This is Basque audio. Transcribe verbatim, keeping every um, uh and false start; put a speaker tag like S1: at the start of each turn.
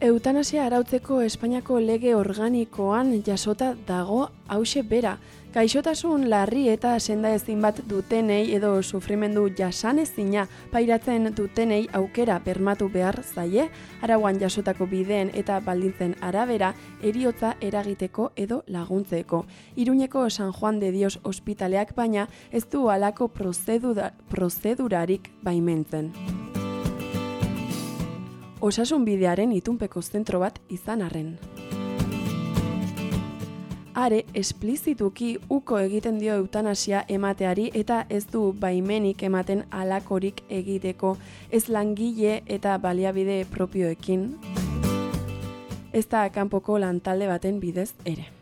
S1: Eutanasia arautzeko Espainiako lege organikoan jasota dago hauxe bera. Gaixotasun larri eta sendaezin bat dutenei edo sufrimendu jasanezina pairatzen dutenei aukera bermatu behar zaie, arauan jasotako bideen eta baldintzen arabera heriotza eragiteko edo laguntzeko. Iruñeko San Juan de Dios ospitaleak baina ez du halako prozedura, prozedurarik baimentzen. Osasun bidearen itunpeko zentro bat izan arren. Are, esplizituki uko egiten dio eutanasia emateari eta ez du baimenik ematen halakorik egiteko, ez langile eta baliabide propioekin, ez da kanpoko lantalde baten bidez ere.